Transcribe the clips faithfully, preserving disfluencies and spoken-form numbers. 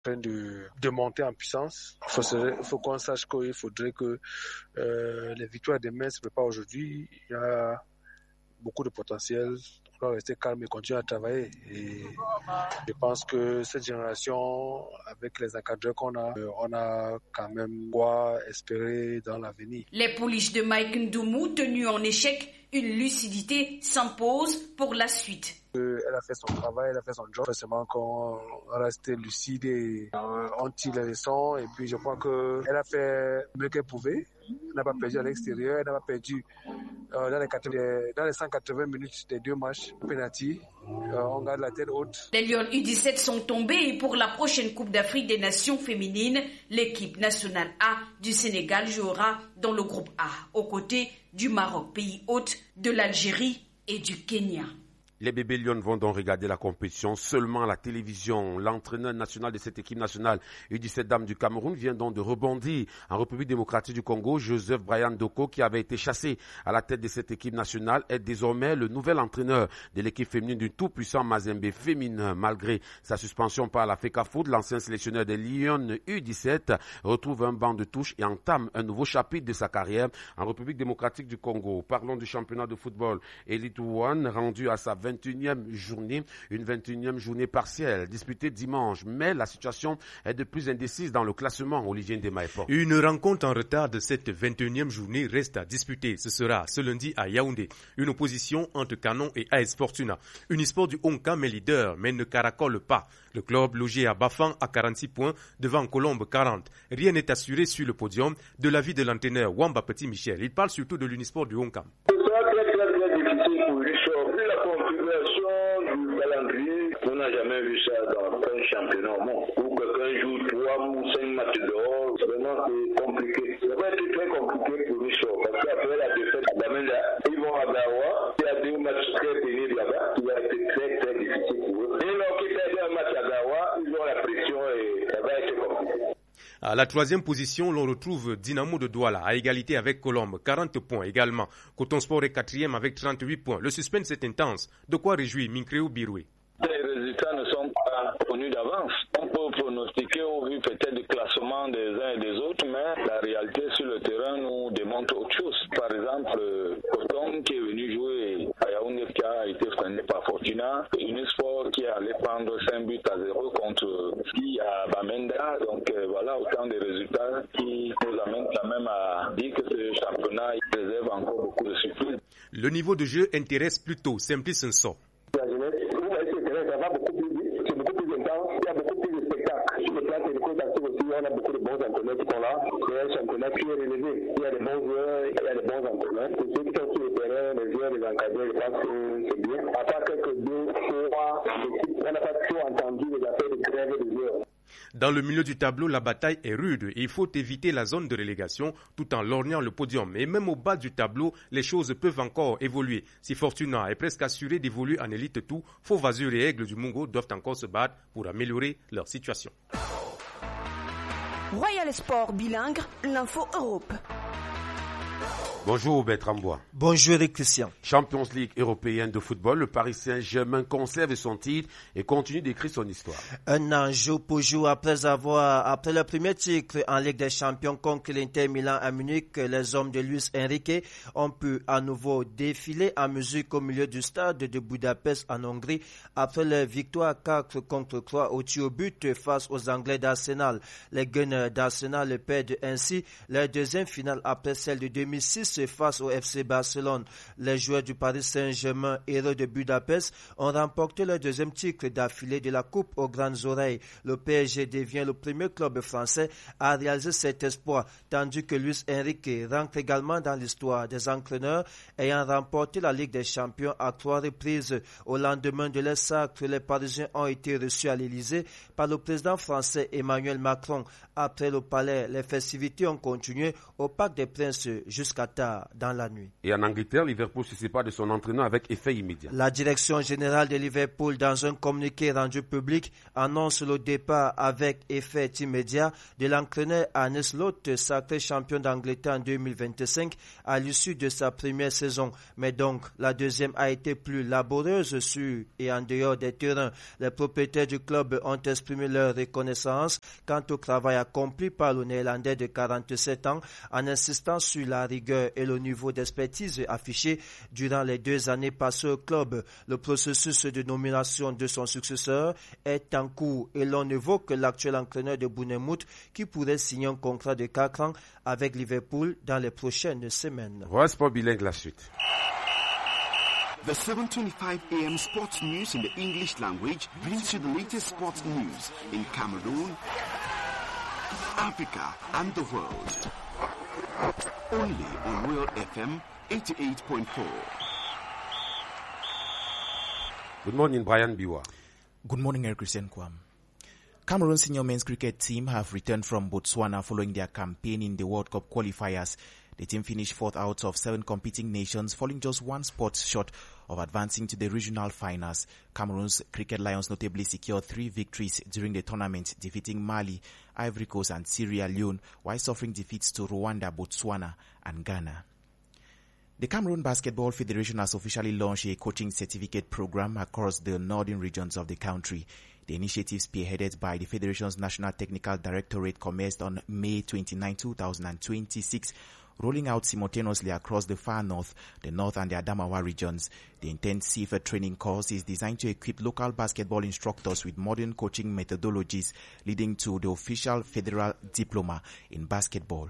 train de, de monter en puissance. Il faut, il faut qu'on sache qu'il faudrait que euh, les victoires demain ne se préparent pas aujourd'hui. Il y a beaucoup de potentiel. On doit rester calme et continuer à travailler. Et je pense que cette génération, avec les encadreurs qu'on a, on a quand même quoi espérer dans l'avenir. Les pouliches de Mike Ndoumou, tenues en échec, une lucidité s'impose pour la suite. Elle a fait son travail, elle a fait son job. Forcément qu'on reste lucide et on tire les leçons. Et puis je crois qu'elle a fait mieux qu'elle pouvait. Elle n'a pas perdu à l'extérieur, elle n'a pas perdu euh, dans, les quatre-vingts, dans les cent quatre-vingts minutes des deux matchs. Penalty, euh, on garde la tête haute. Les Lions U dix-sept sont tombés et pour la prochaine Coupe d'Afrique des Nations féminines, l'équipe nationale A du Sénégal jouera dans le groupe A, aux côtés du Maroc, pays hôte, de l'Algérie et du Kenya. Les bébés Lions vont donc regarder la compétition seulement à la télévision. L'entraîneur national de cette équipe nationale U dix-sept dames du Cameroun vient donc de rebondir en République démocratique du Congo. Joseph Brian Doko, qui avait été chassé à la tête de cette équipe nationale, est désormais le nouvel entraîneur de l'équipe féminine du tout-puissant Mazembe féminin. Malgré sa suspension par la FECAFOOT, l'ancien sélectionneur des Lions U dix-sept retrouve un banc de touche et entame un nouveau chapitre de sa carrière en République démocratique du Congo. Parlons du championnat de football Elite One, rendu à sa vingt et unième journée, une vingt et unième journée partielle, disputée dimanche. Mais la situation est de plus indécise dans le classement, Olivier Ndemaepo. Une rencontre en retard de cette vingt et unième journée reste à disputer. Ce sera ce lundi à Yaoundé. Une opposition entre Canon et A S Fortuna. Unisport du Onkam est leader, mais ne caracole pas. Le club logé à Bafang à quarante-six points, devant Colombe quarante. Rien n'est assuré sur le podium de l'avis de l'entraîneur Wamba Petit Michel. Il parle surtout de l'Unisport du Onkam. On n'a jamais vu ça dans un championnat au monde. Où quelqu'un joue trois ou cinq matchs dehors, vraiment c'est compliqué. Ça va être très compliqué pour lui, parce qu'après la défaite à Bamenda, ils vont à Gawa. Il y a deux matchs très pénibles là-bas, qui va être très très difficile pour eux. Et donc ils perdent un match à Gawa, ils ont la pression et ça va être compliqué. À la troisième position, l'on retrouve Dynamo de Douala à égalité avec Colombe, quarante points également. Coton Sport est quatrième avec trente-huit points. Le suspense est intense. De quoi réjouir Minkreo Biroué. Les résultats ne sont pas connus d'avance. On peut pronostiquer au vu peut-être du classement des uns et des autres, mais la réalité sur le terrain nous démontre autre chose. Par exemple, Coton qui est venu jouer à Yaoundé qui a été freiné par Fortuna, Unisport qui est allé prendre cinq buts à zéro contre Ski à Bamenda. Donc euh, voilà autant de résultats qui nous amènent quand même à dire que ce championnat réserve encore beaucoup de surprises. Le niveau de jeu intéresse plutôt Simplice Nso. La jeunesse, vous voyez que le terrain, ça va beaucoup plus vite, c'est beaucoup plus intense, il y a beaucoup plus de spectacles. Sur le plan télécotatif aussi, on a beaucoup de bons entraîneurs qui sont là. C'est un championnat qui est relevé. Il y a des bons joueurs, il y a des bons entraîneurs. Pour ceux qui sont sur le terrain, les joueurs, les encadreurs, je pense que c'est bien. À part quelques deux, trois équipes, on n'a pas trop entendu les affaires de grève de joueurs. Dans le milieu du tableau, la bataille est rude et il faut éviter la zone de relégation tout en lorgnant le podium. Et même au bas du tableau, les choses peuvent encore évoluer. Si Fortuna est presque assuré d'évoluer en élite tout, Faux Vazur et Aigle du Mungo doivent encore se battre pour améliorer leur situation. Royal Sport bilingue, l'info Europe. Bonjour Bertrand Bois. Bonjour Christian. Champions League européenne de football, le Paris Saint-Germain conserve son titre et continue d'écrire son histoire. Un an jour pour jour après avoir, après le premier titre en Ligue des Champions contre l'Inter Milan à Munich, les hommes de Luis Enrique ont pu à nouveau défiler en musique au milieu du stade de Budapest en Hongrie après leur victoire quatre contre trois au tir au but face aux Anglais d'Arsenal. Les Gunners d'Arsenal perdent ainsi leur deuxième finale après celle de deux mille six face au F C Barcelone. Les joueurs du Paris Saint-Germain, héros de Budapest, ont remporté leur deuxième titre d'affilée de la Coupe aux grandes oreilles. Le P S G devient le premier club français à réaliser cet exploit, tandis que Luis Enrique rentre également dans l'histoire des entraîneurs ayant remporté la Ligue des Champions à trois reprises. Au lendemain de leur sacre, les Parisiens ont été reçus à l'Élysée par le président français Emmanuel Macron. Après le palais, les festivités ont continué au Parc des Princes jusqu'à tard dans la nuit. Et en Angleterre, Liverpool se sépare de son entraîneur avec effet immédiat. La direction générale de Liverpool, dans un communiqué rendu public, annonce le départ avec effet immédiat de l'entraîneur Arne Slot, sacré champion d'Angleterre en deux mille vingt-cinq à l'issue de sa première saison. Mais donc, la deuxième a été plus laborieuse sur et en dehors des terrains. Les propriétaires du club ont exprimé leur reconnaissance quant au travail accompli par le Néerlandais de quarante-sept ans en insistant sur la rigueur et le niveau d'expertise affiché durant les deux années passées au club. Le processus de nomination de son successeur est en cours et l'on évoque l'actuel entraîneur de Bournemouth qui pourrait signer un contrat de quatre ans avec Liverpool dans les prochaines semaines. Voilà Sport Bilingue, la suite. The seven twenty-five a m sports news in the English language brings you the latest sports news in Cameroon, Africa and the world. Only on Royal F M eighty-eight point four. Good morning, Brian Biwa. Good morning, Eric Christian Kwam. Cameroon senior men's cricket team have returned from Botswana following their campaign in the World Cup qualifiers. The team finished fourth out of seven competing nations, falling just one spot short of advancing to the regional finals. Cameroon's Cricket Lions notably secured three victories during the tournament, defeating Mali, Ivory Coast and Sierra Leone, while suffering defeats to Rwanda, Botswana and Ghana. The Cameroon Basketball Federation has officially launched a coaching certificate program across the northern regions of the country. The initiative, spearheaded by the Federation's National Technical Directorate, commenced on May twenty-ninth, two thousand twenty-six, rolling out simultaneously across the far north, the north and the Adamawa regions. The intensive training course is designed to equip local basketball instructors with modern coaching methodologies, leading to the official federal diploma in basketball.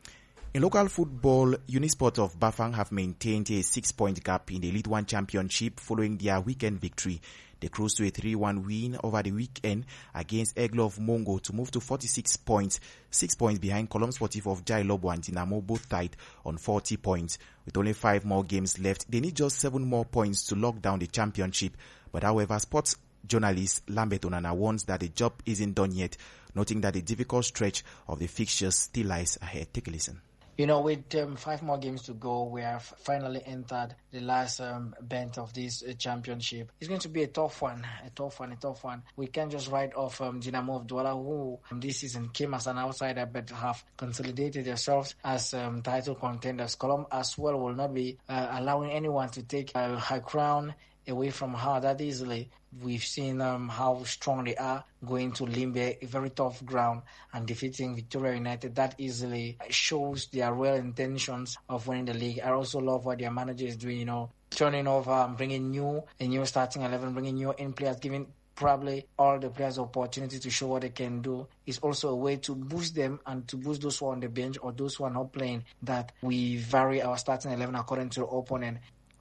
In local football, Unisport of Bafang have maintained a six-point gap in the Elite One Championship following their weekend victory. They cruised to a three one win over the weekend against Aigle of Mongo to move to forty-six points, six points behind Colombe Sportif of Jailobo and Dinamo, both tied on forty points. With only five more games left, they need just seven more points to lock down the championship. But however, sports journalist Lambert Onana warns that the job isn't done yet, noting that the difficult stretch of the fixtures still lies ahead. Take a listen. You know, with um, five more games to go, we have finally entered the last um, bend of this uh, championship. It's going to be a tough one, a tough one, a tough one. We can't just write off um, Dinamo of Douala, who um, this season came as an outsider but have consolidated themselves as um, title contenders. Colombe as well will not be uh, allowing anyone to take a high crown away from her that easily. We've seen um, how strong they are going to Limbe, a very tough ground, and defeating Victoria United that easily shows their real intentions of winning the league. I also love what their manager is doing, you know, turning over and bringing new, a new starting eleven, bringing new in players, giving probably all the players opportunity to show what they can do. Is also a way to boost them and to boost those who are on the bench or those who are not playing, that we vary our starting eleven according to the opponent.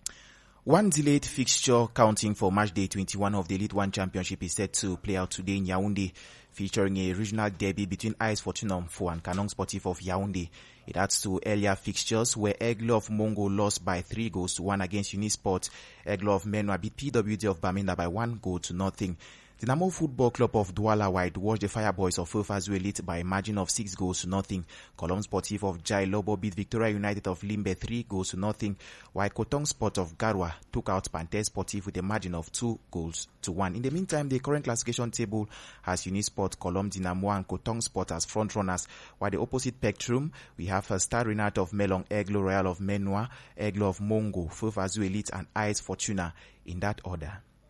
One delayed fixture counting for match day twenty-one of the Elite One Championship is set to play out today in Yaoundé, featuring a regional derby between A S Fortuna Mfo and Canon Sportif of Yaoundé. It adds to earlier fixtures where Aigle of Mongo lost by three goals to one against Unisport. Aigle of Menwa beat P W D of Bamenda by one goal to nothing. Dinamo Football Club of Douala whitewashed the Fireboys of Fofazu Elite by a margin of six goals to nothing. Colombe Sportif of Jailobo beat Victoria United of Limbe three goals to nothing, while Kotong Sport of Garwa took out Panthers Sportif with a margin of two goals to one. In the meantime, the current classification table has Unisport, Colombe, Dinamo and Kotong Sport as frontrunners, while the opposite spectrum, we have a Star Renat of Melong, Aigle Royal of Menwa, Aigle of Mongo, Fofazu Elite and A S Fortuna in that order.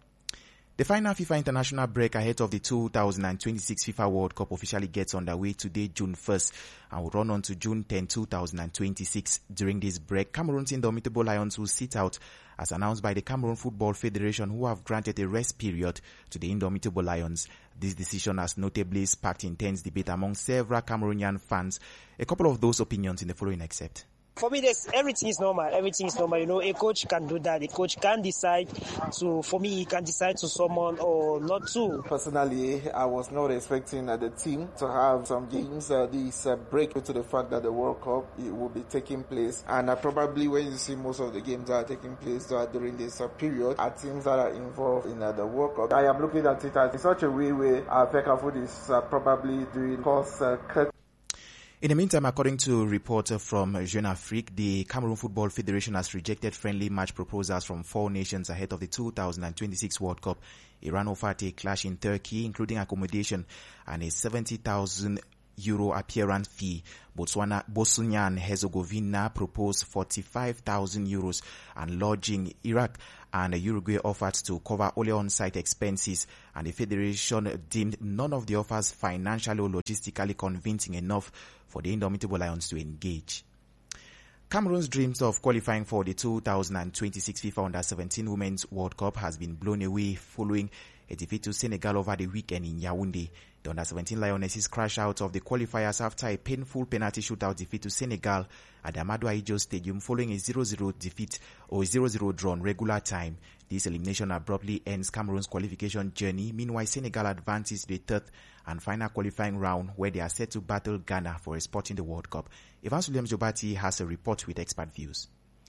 The final FIFA international break ahead of the two thousand twenty-six FIFA World Cup officially gets underway today, June first, and will run on to June tenth, two thousand twenty-six. During this break, Cameroon's Indomitable Lions will sit out, as announced by the Cameroon Football Federation, who have granted a rest period to the Indomitable Lions. This decision has notably sparked intense debate among several Cameroonian fans. A couple of those opinions in the following excerpt. For me, there's, everything is normal. Everything is normal. You know, a coach can do that. A coach can decide to, for me, he can decide to someone or not to. Personally, I was not expecting uh, the team to have some games. Uh, this uh, break to the fact that the World Cup it will be taking place. And uh, probably when you see most of the games that are taking place uh, during this uh, period, are teams that are involved in uh, the World Cup. I am looking at it as in such a way where uh, Fecafoot is uh, probably doing cost uh, cut. In the meantime, according to a report from Jeune Afrique, the Cameroon Football Federation has rejected friendly match proposals from four nations ahead of the two thousand twenty-six World Cup. Iran offered a clash in Turkey, including accommodation and a seventy thousand euro appearance fee. Botswana, Bosnia and Herzegovina proposed forty-five thousand euros and lodging. Iraq and Uruguay offered to cover only on-site expenses, and the federation deemed none of the offers financially or logistically convincing enough for the Indomitable Lions to engage. Cameroon's dreams of qualifying for the two thousand twenty-six FIFA Under seventeen Women's World Cup has been blown away following a defeat to Senegal over the weekend in Yaoundé. The Under seventeen Lionesses crashed out of the qualifiers after a painful penalty shootout defeat to Senegal at the Amadou Ahidjo Stadium following a zero zero defeat or a zero zero draw on regular time. This elimination abruptly ends Cameroon's qualification journey. Meanwhile, Senegal advances to the third and final qualifying round, where they are set to battle Ghana for a spot in the World Cup. Evans Williams Jobati has a report with expert views.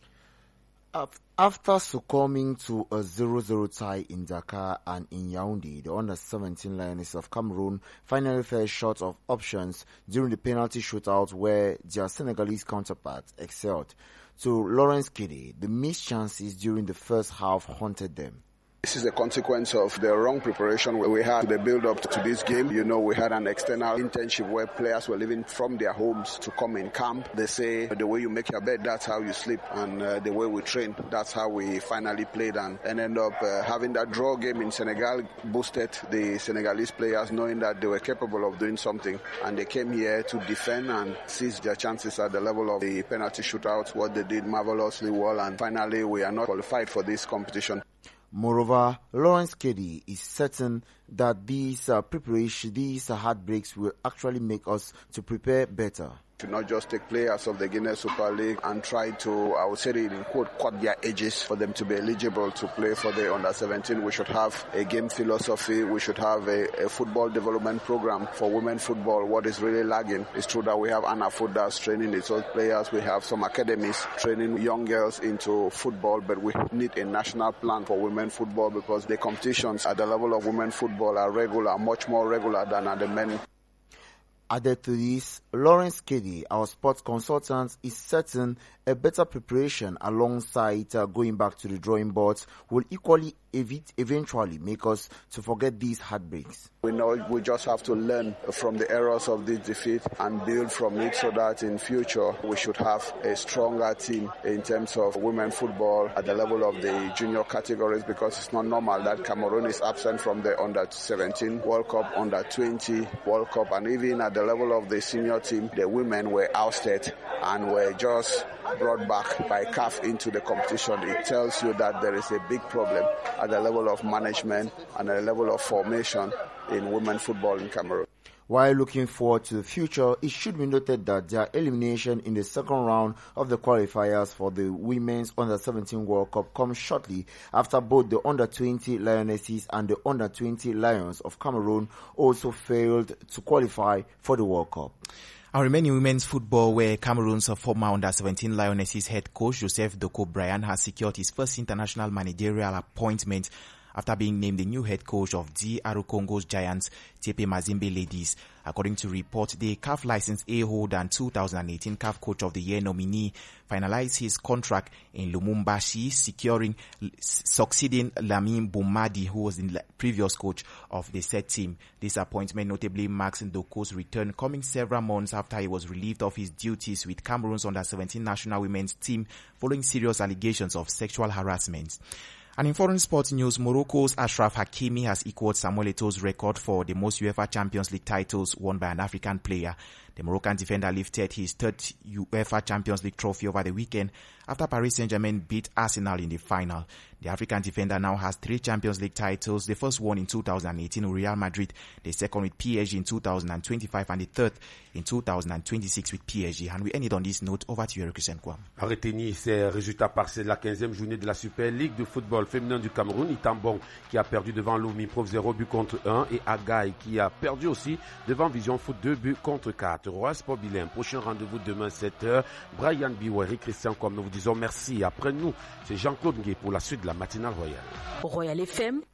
After succumbing to a zero zero tie in Dakar and in Yaoundé, the Under seventeen Lionesses of Cameroon finally fell short of options during the penalty shootout where their Senegalese counterparts excelled. To Lawrence Kidi, the missed chances during the first half haunted them. This is a consequence of the wrong preparation we had the build-up to this game. You know, we had an external internship where players were leaving from their homes to come in camp. They say the way you make your bed, that's how you sleep. And uh, the way we train, that's how we finally played and, and end up uh, having that draw game in Senegal boosted the Senegalese players, knowing that they were capable of doing something. And they came here to defend and seize their chances at the level of the penalty shootout, what they did marvelously well. And finally, we are not qualified for this competition. Moreover, Lawrence Kedi is certain that these uh, preparation, these uh, heartbreaks will actually make us to prepare better. To not just take players of the Guinness Super League and try to, I would say it in quote, cut their edges for them to be eligible to play for the Under seventeen. We should have a game philosophy. We should have a, a football development program for women football. What is really lagging is true that we have Anna Football training its own players. We have some academies training young girls into football, but we need a national plan for women football because the competitions at the level of women football are regular, much more regular than at the men. Added to this, Lawrence Kedi, our sports consultant, is certain a better preparation alongside uh, going back to the drawing boards will equally ev- eventually make us to forget these heartbreaks. We know we just have to learn from the errors of this defeat and build from it so that in future we should have a stronger team in terms of women football at the level of the junior categories, because it's not normal that Cameroon is absent from the Under seventeen World Cup, Under twenty World Cup, and even at the level of the senior team, the women were ousted and were just brought back by C A F into the competition. It tells you that there is a big problem at the level of management and at the level of formation in women football in Cameroon. While looking forward to the future, it should be noted that their elimination in the second round of the qualifiers for the Women's Under seventeen World Cup comes shortly after both the Under twenty Lionesses and the Under twenty Lions of Cameroon also failed to qualify for the World Cup. Our remaining women's football, where Cameroon's former Under seventeen Lionesses head coach Joseph Doko Bryan has secured his first international managerial appointment after being named the new head coach of D R Congo's Giants, T P Mazembe Ladies. According to report, the C A F License A holder and two thousand eighteen C A F Coach of the Year nominee finalized his contract in Lumumbashi, securing, succeeding Lamine Boumadi, who was the previous coach of the said team. This appointment notably marks Ndoko's return, coming several months after he was relieved of his duties with Cameroon's Under seventeen national women's team following serious allegations of sexual harassment. And in foreign sports news, Morocco's Ashraf Hakimi has equaled Samuel Eto'o's record for the most UEFA Champions League titles won by an African player. The Moroccan defender lifted his third UEFA Champions League trophy over the weekend after Paris Saint-Germain beat Arsenal in the final. The African defender now has three Champions League titles, the first one in two thousand eighteen with Real Madrid, the second with P S G in two thousand twenty-five, and the third in two thousand twenty-six with P S G. And we end it on this note. Over to you, Christian Kwam. À retenir ces résultats partiels de la quinzième journée de la Super League de football féminin du Cameroun. Itambon qui a perdu devant Loumi-Prof zéro but contre un et Agaï qui a perdu aussi devant Vision Foot deux buts contre quatre. Roi Sport Bilan, prochain rendez-vous demain sept heures. Brian Biwari, Christian Kwam, nous vous disons merci. Après nous, c'est Jean-Claude Ngué pour la suite de la matinale royale. Royal F M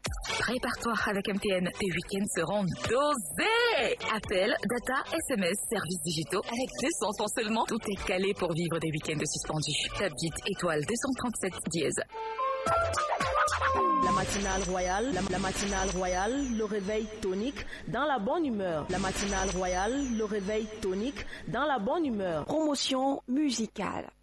Prépare-toi avec M T N, tes week-ends seront dosés. Appel, data, S M S, services digitaux avec deux cents francs seulement. Tout est calé pour vivre des week-ends suspendus. Tape vite étoile deux cent trente-sept dièse. La matinale royale, la, la matinale royale, le réveil tonique dans la bonne humeur. La matinale royale, le réveil tonique dans la bonne humeur. Promotion musicale.